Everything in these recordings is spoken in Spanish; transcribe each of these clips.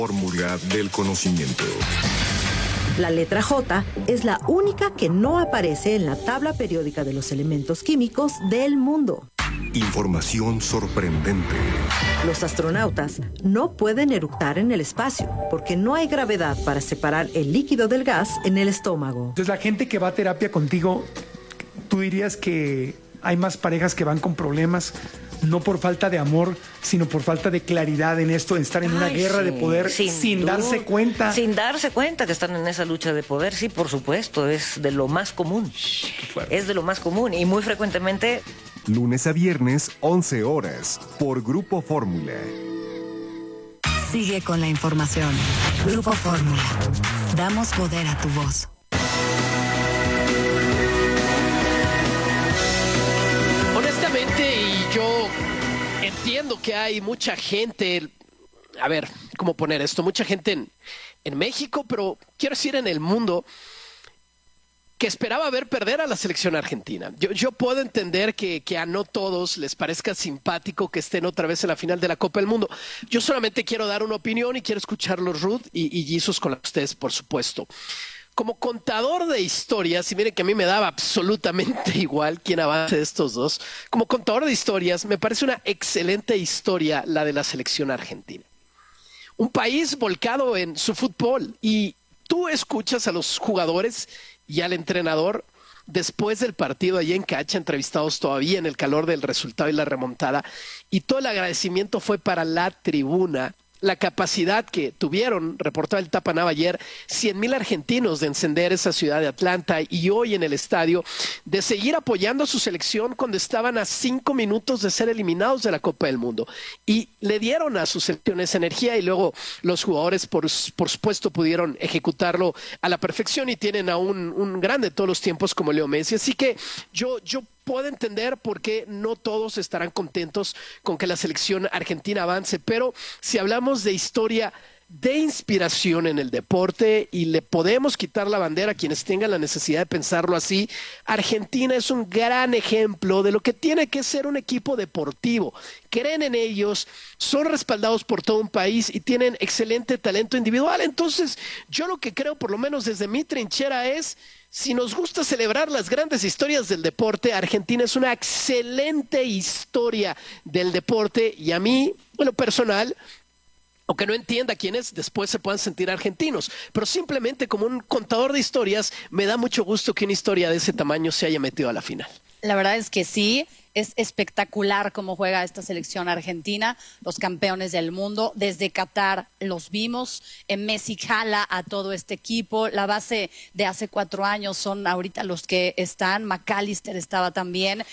Fórmula del conocimiento. La letra J es la única que no aparece en la tabla periódica de los elementos químicos del mundo. Información sorprendente. Los astronautas no pueden eructar en el espacio porque no hay gravedad para separar el líquido del gas en el estómago. Entonces, la gente que va a terapia contigo, ¿tú dirías que hay más parejas que van con problemas, no por falta de amor, sino por falta de claridad en esto, en estar en una guerra de poder sin darse cuenta? Sin darse cuenta que están en esa lucha de poder, sí, por supuesto, es de lo más común. Es de lo más común y muy frecuentemente... Lunes a viernes, 11 horas, por Grupo Fórmula. Sigue con la información. Grupo Fórmula. Damos poder a tu voz. Honestamente, y yo entiendo que hay mucha gente, a ver, ¿cómo poner esto? Mucha gente en México, pero quiero decir en el mundo, que esperaba ver perder a la selección argentina. Yo puedo entender que a no todos les parezca simpático que estén otra vez en la final de la Copa del Mundo. Yo solamente quiero dar una opinión y quiero escucharlos, Ruth y Jesus, con ustedes, por supuesto. Como contador de historias, y miren que a mí me daba absolutamente igual quién avance de estos dos, como contador de historias, me parece una excelente historia la de la selección argentina. Un país volcado en su fútbol, y tú escuchas a los jugadores y al entrenador después del partido allí en cancha, entrevistados todavía en el calor del resultado y la remontada, y todo el agradecimiento fue para la tribuna. La capacidad que tuvieron, reportaba el Tapanaba ayer, 100,000 argentinos de encender esa ciudad de Atlanta y hoy en el estadio, de seguir apoyando a su selección cuando estaban a 5 minutos de ser eliminados de la Copa del Mundo. Y le dieron a su selección esa energía y luego los jugadores, por supuesto, pudieron ejecutarlo a la perfección y tienen a un grande de todos los tiempos como Leo Messi. Así que yo puedo entender por qué no todos estarán contentos con que la selección argentina avance, pero si hablamos de historia de inspiración en el deporte y le podemos quitar la bandera a quienes tengan la necesidad de pensarlo así, Argentina es un gran ejemplo de lo que tiene que ser un equipo deportivo. Creen en ellos, son respaldados por todo un país y tienen excelente talento individual. Entonces, yo lo que creo, por lo menos desde mi trinchera, es: si nos gusta celebrar las grandes historias del deporte, Argentina es una excelente historia del deporte y a mí, en lo personal, aunque no entienda quiénes después se puedan sentir argentinos, pero simplemente como un contador de historias, me da mucho gusto que una historia de ese tamaño se haya metido a la final. La verdad es que sí. Es espectacular cómo juega esta selección argentina, los campeones del mundo. Desde Qatar los vimos, Messi jala a todo este equipo. La base de hace 4 años son ahorita los que están. McAllister estaba también.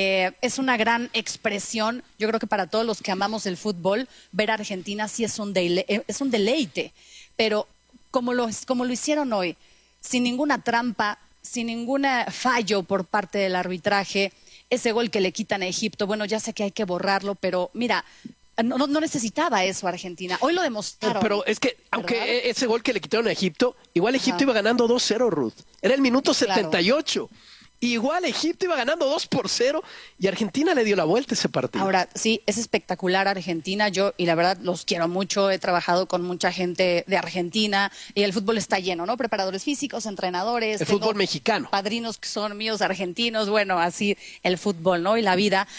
Es una gran expresión. Yo creo que para todos los que amamos el fútbol, ver a Argentina sí es un deleite. Pero como lo hicieron hoy, sin ninguna trampa, sin ningún fallo por parte del arbitraje. Ese gol que le quitan a Egipto, bueno, ya sé que hay que borrarlo, pero mira, no necesitaba eso Argentina. Hoy lo demostraron. Pero es que, aunque ese gol que le quitaron a Egipto, igual Egipto iba ganando 2-0, Ruth. Era el minuto 78. Claro. Igual Egipto iba ganando 2-0 y Argentina le dio la vuelta a ese partido. Ahora, sí, es espectacular Argentina. Y la verdad los quiero mucho. He trabajado con mucha gente de Argentina y el fútbol está lleno, ¿no? Preparadores físicos, entrenadores. El fútbol mexicano. Padrinos que son míos argentinos. Bueno, así el fútbol, ¿no? Y la vida.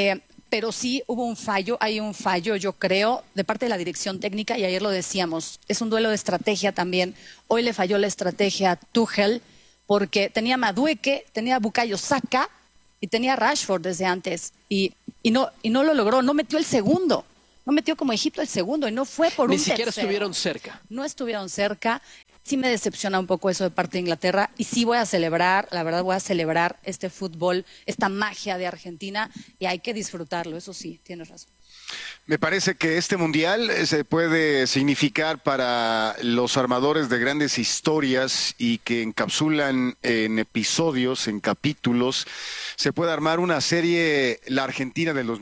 Pero sí hubo un fallo, hay un fallo, yo creo, de parte de la dirección técnica, y ayer lo decíamos, es un duelo de estrategia también. Hoy le falló la estrategia a Tuchel, porque tenía Madueque, tenía Bukayo Saka y tenía Rashford desde antes. Y no lo logró, no metió el segundo. No metió como Egipto el segundo y no fue por un tercero. Ni siquiera estuvieron cerca. No estuvieron cerca. Sí me decepciona un poco eso de parte de Inglaterra y sí voy a celebrar, la verdad voy a celebrar este fútbol, esta magia de Argentina y hay que disfrutarlo, eso sí, tienes razón. Me parece que este mundial se puede significar para los armadores de grandes historias y que encapsulan en episodios, en capítulos, se puede armar una serie, la Argentina del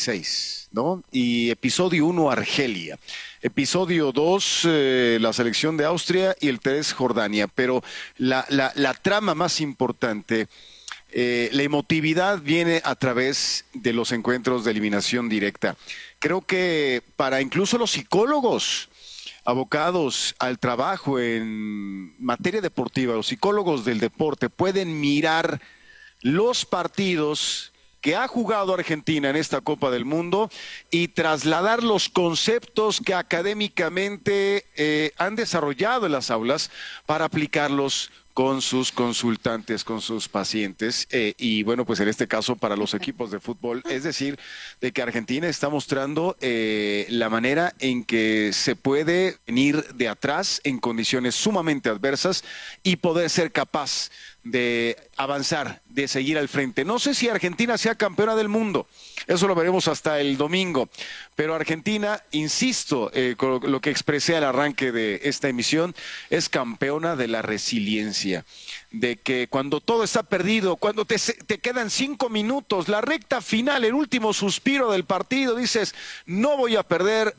2026, ¿no? Y episodio 1, Argelia. Episodio 2, la selección de Austria y el 3, Jordania. Pero la trama más importante, la emotividad viene a través de los encuentros de eliminación directa. Creo que para incluso los psicólogos abocados al trabajo en materia deportiva, los psicólogos del deporte pueden mirar los partidos que ha jugado Argentina en esta Copa del Mundo y trasladar los conceptos que académicamente han desarrollado en las aulas para aplicarlos con sus consultantes, con sus pacientes, y bueno, pues en este caso para los equipos de fútbol, es decir, de que Argentina está mostrando la manera en que se puede venir de atrás en condiciones sumamente adversas y poder ser capaz de avanzar, de seguir al frente. No sé si Argentina sea campeona del mundo, eso lo veremos hasta el domingo, pero Argentina, insisto, con lo que expresé al arranque de esta emisión, es campeona de la resiliencia, de que cuando todo está perdido, cuando te quedan 5 minutos, la recta final, el último suspiro del partido, dices, no voy a perder,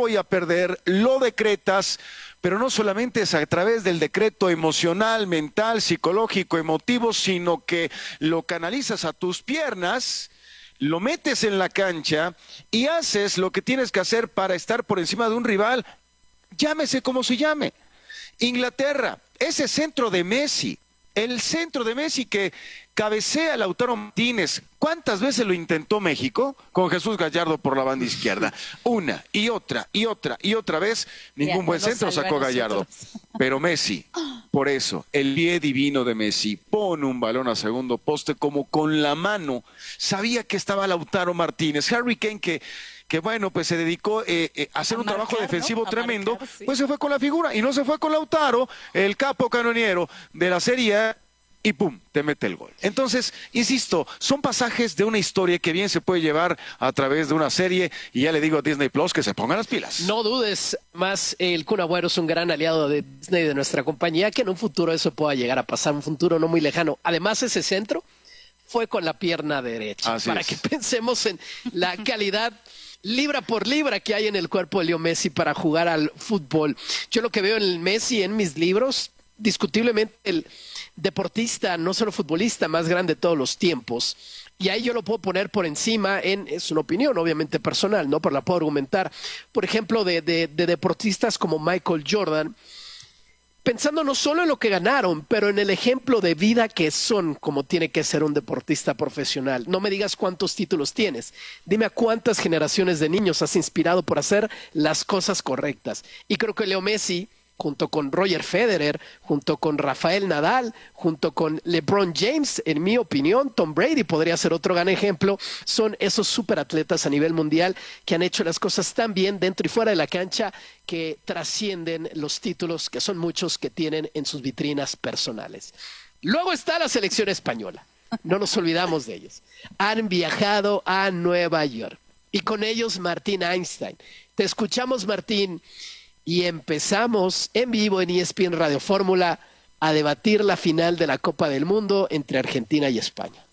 lo decretas, pero no solamente es a través del decreto emocional, mental, psicológico, emotivo, sino que lo canalizas a tus piernas, lo metes en la cancha y haces lo que tienes que hacer para estar por encima de un rival, llámese como se llame. Inglaterra, ese centro de Messi, el centro de Messi que cabecea a Lautaro Martínez. ¿Cuántas veces lo intentó México con Jesús Gallardo por la banda izquierda? Una y otra y otra y otra vez. Ningún buen centro sacó Gallardo. Pero Messi, por eso, el pie divino de Messi, pone un balón a segundo poste como con la mano. Sabía que estaba Lautaro Martínez. Harry Kane que bueno, pues se dedicó a hacer un trabajo defensivo tremendo, pues se fue con la figura y no se fue con Lautaro, el capo canoniero de la Serie A, y pum, te mete el gol. Entonces, insisto, son pasajes de una historia que bien se puede llevar a través de una serie, y ya le digo a Disney Plus que se pongan las pilas. No dudes más, el Kun Agüero es un gran aliado de Disney, de nuestra compañía, que en un futuro eso pueda llegar a pasar, un futuro no muy lejano. Además, ese centro fue con la pierna derecha, para que pensemos en la calidad libra por libra que hay en el cuerpo de Leo Messi para jugar al fútbol. Yo lo que veo en el Messi en mis libros, discutiblemente el deportista, no solo futbolista, más grande de todos los tiempos. Y ahí yo lo puedo poner por encima es una opinión obviamente personal, ¿no? Pero la puedo argumentar. Por ejemplo, de deportistas como Michael Jordan, pensando no solo en lo que ganaron, pero en el ejemplo de vida que son, como tiene que ser un deportista profesional. No me digas cuántos títulos tienes, dime a cuántas generaciones de niños has inspirado por hacer las cosas correctas. Y creo que Leo Messi, junto con Roger Federer, junto con Rafael Nadal, junto con LeBron James, en mi opinión, Tom Brady podría ser otro gran ejemplo, son esos superatletas a nivel mundial que han hecho las cosas tan bien dentro y fuera de la cancha que trascienden los títulos, que son muchos, que tienen en sus vitrinas personales. Luego está la selección española, no nos olvidamos de ellos. Han viajado a Nueva York y con ellos Martín Einstein. Te escuchamos, Martín. Y empezamos en vivo en ESPN Radio Fórmula a debatir la final de la Copa del Mundo entre Argentina y España.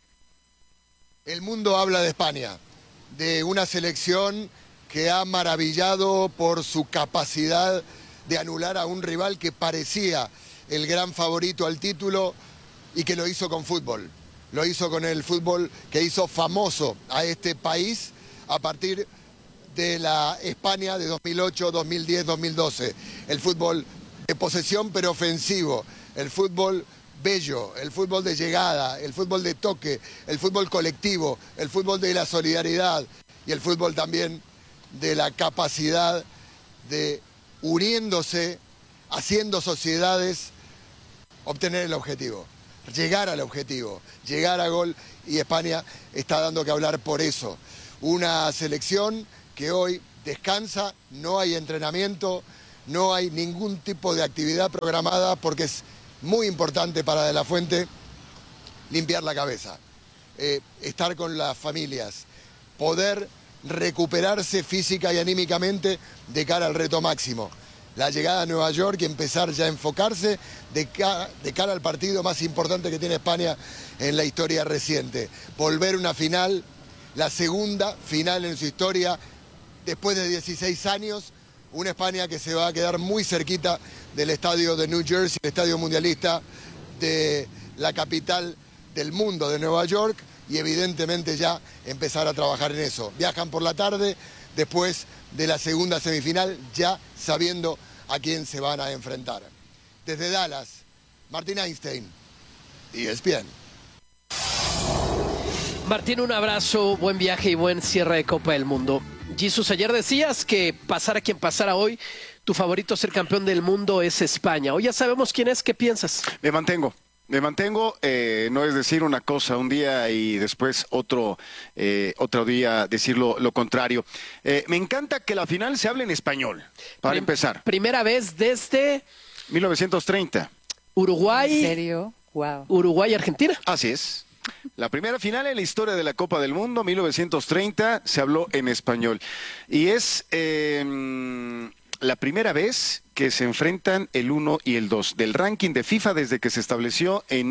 El mundo habla de España, de una selección que ha maravillado por su capacidad de anular a un rival que parecía el gran favorito al título y que lo hizo con fútbol. Lo hizo con el fútbol que hizo famoso a este país a partir de la España de 2008, 2010, 2012. El fútbol de posesión pero ofensivo, el fútbol bello, el fútbol de llegada, el fútbol de toque, el fútbol colectivo, el fútbol de la solidaridad y el fútbol también de la capacidad de, uniéndose, haciendo sociedades, obtener el objetivo, llegar al objetivo, llegar a gol, y España está dando que hablar por eso. Una selección que hoy descansa, no hay entrenamiento, no hay ningún tipo de actividad programada, porque es muy importante para De la Fuente limpiar la cabeza, estar con las familias, poder recuperarse física y anímicamente de cara al reto máximo. La llegada a Nueva York y empezar ya a enfocarse de cara al partido más importante que tiene España en la historia reciente. Volver a una final, la segunda final en su historia, después de 16 años, una España que se va a quedar muy cerquita del estadio de New Jersey, el estadio mundialista de la capital del mundo, de Nueva York, y evidentemente ya empezar a trabajar en eso. Viajan por la tarde, después de la segunda semifinal, ya sabiendo a quién se van a enfrentar. Desde Dallas, Martín Einstein, ESPN. Martín, un abrazo, buen viaje y buen cierre de Copa del Mundo. Jesús, ayer decías que pasara quien pasara hoy, tu favorito a ser campeón del mundo es España. Hoy ya sabemos quién es, ¿qué piensas? Me mantengo, no es decir una cosa un día y después otro día decir lo contrario. Me encanta que la final se hable en español, para empezar. Primera vez desde 1930. Uruguay. ¿En serio? Wow. Uruguay-Argentina. Así es. La primera final en la historia de la Copa del Mundo, 1930, se habló en español. Y es la primera vez que se enfrentan el 1 y el 2 del ranking de FIFA desde que se estableció en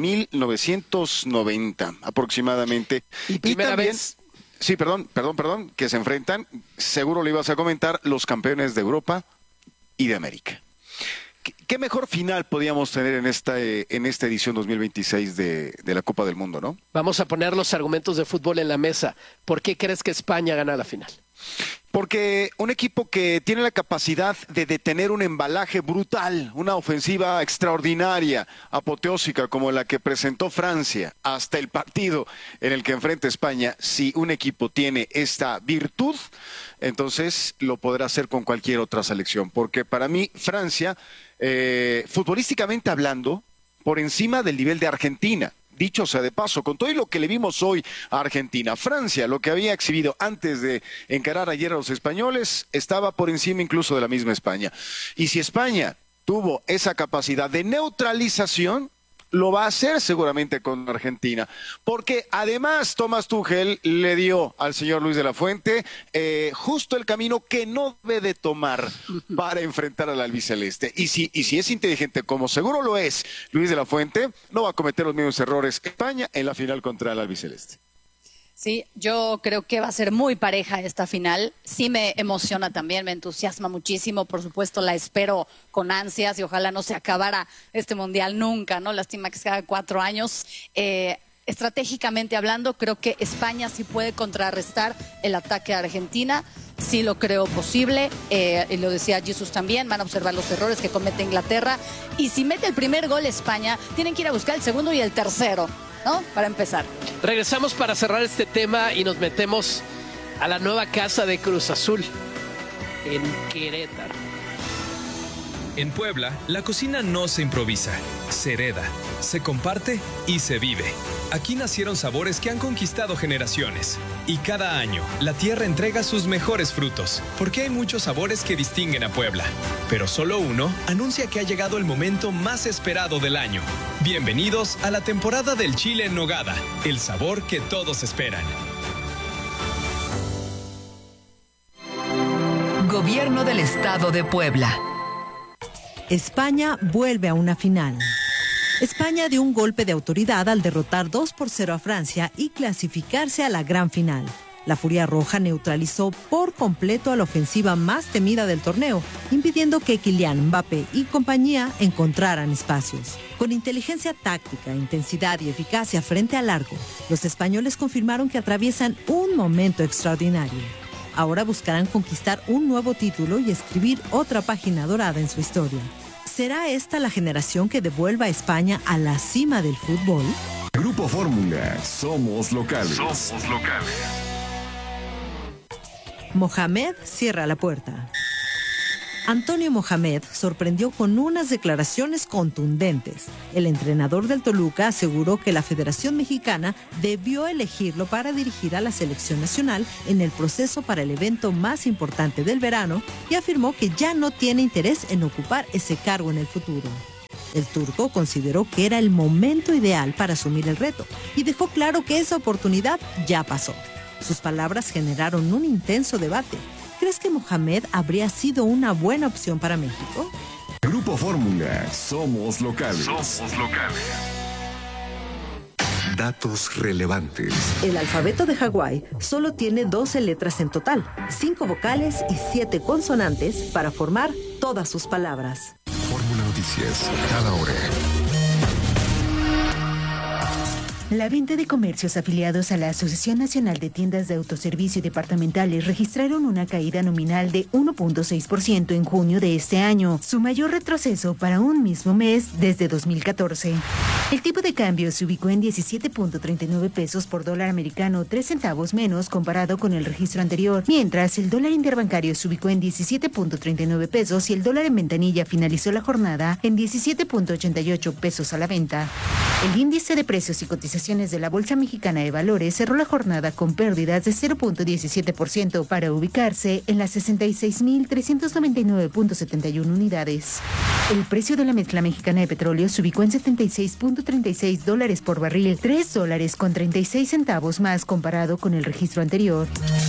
1990 aproximadamente. Y primera también, vez... Sí, perdón, que se enfrentan, seguro lo ibas a comentar, los campeones de Europa y de América. ¿Qué mejor final podíamos tener en esta edición 2026 de la Copa del Mundo, no? Vamos a poner los argumentos de fútbol en la mesa. ¿Por qué crees que España gana la final? Porque un equipo que tiene la capacidad de detener un embalaje brutal, una ofensiva extraordinaria, apoteósica como la que presentó Francia hasta el partido en el que enfrenta España, si un equipo tiene esta virtud, entonces lo podrá hacer con cualquier otra selección. Porque para mí Francia, futbolísticamente hablando, por encima del nivel de Argentina. Dicho sea de paso, con todo y lo que le vimos hoy a Argentina, Francia, lo que había exhibido antes de encarar ayer a los españoles, estaba por encima incluso de la misma España. Y si España tuvo esa capacidad de neutralización, lo va a hacer seguramente con Argentina, porque además Thomas Tuchel le dio al señor Luis de la Fuente justo el camino que no debe de tomar para enfrentar al albiceleste. Y si es inteligente, como seguro lo es Luis de la Fuente, no va a cometer los mismos errores España en la final contra el albiceleste. Sí, yo creo que va a ser muy pareja esta final. Sí me emociona también, me entusiasma muchísimo. Por supuesto, la espero con ansias y ojalá no se acabara este mundial nunca, ¿no? Lástima que sea cada 4 años. Estratégicamente hablando, creo que España sí puede contrarrestar el ataque de Argentina. Sí lo creo posible. Y lo decía Jesús también, van a observar los errores que comete Inglaterra. Y si mete el primer gol España, tienen que ir a buscar el segundo y el tercero, ¿no? Para empezar. Regresamos para cerrar este tema y nos metemos a la nueva casa de Cruz Azul en Querétaro. En Puebla, la cocina no se improvisa, se hereda, se comparte y se vive. Aquí nacieron sabores que han conquistado generaciones. Y cada año, la tierra entrega sus mejores frutos, porque hay muchos sabores que distinguen a Puebla. Pero solo uno anuncia que ha llegado el momento más esperado del año. Bienvenidos a la temporada del chile en nogada, el sabor que todos esperan. Gobierno del Estado de Puebla. España vuelve a una final. España dio un golpe de autoridad al derrotar 2-0 a Francia y clasificarse a la gran final. La Furia Roja neutralizó por completo a la ofensiva más temida del torneo, impidiendo que Kylian Mbappé y compañía encontraran espacios. Con inteligencia táctica, intensidad y eficacia frente al arco, los españoles confirmaron que atraviesan un momento extraordinario. Ahora buscarán conquistar un nuevo título y escribir otra página dorada en su historia. ¿Será esta la generación que devuelva a España a la cima del fútbol? Grupo Fórmula, somos locales. Somos locales. Mohamed cierra la puerta. Antonio Mohamed sorprendió con unas declaraciones contundentes. El entrenador del Toluca aseguró que la Federación Mexicana debió elegirlo para dirigir a la selección nacional en el proceso para el evento más importante del verano y afirmó que ya no tiene interés en ocupar ese cargo en el futuro. El turco consideró que era el momento ideal para asumir el reto y dejó claro que esa oportunidad ya pasó. Sus palabras generaron un intenso debate. ¿Crees que Mohamed habría sido una buena opción para México? Grupo Fórmula, somos locales. Somos locales. Datos relevantes. El alfabeto de Hawái solo tiene 12 letras en total, 5 vocales y 7 consonantes para formar todas sus palabras. Fórmula Noticias, cada hora. La venta de comercios afiliados a la Asociación Nacional de Tiendas de Autoservicio y Departamentales registraron una caída nominal de 1.6% en junio de este año, su mayor retroceso para un mismo mes desde 2014. El tipo de cambio se ubicó en 17.39 pesos por dólar americano, 3 centavos menos comparado con el registro anterior, mientras el dólar interbancario se ubicó en 17.39 pesos y el dólar en ventanilla finalizó la jornada en 17.88 pesos a la venta. El índice de precios y cotizaciones de la Bolsa Mexicana de Valores cerró la jornada con pérdidas de 0.17% para ubicarse en las 66.399.71 unidades. El precio de la mezcla mexicana de petróleo se ubicó en $76.36 por barril, $3.36 más comparado con el registro anterior.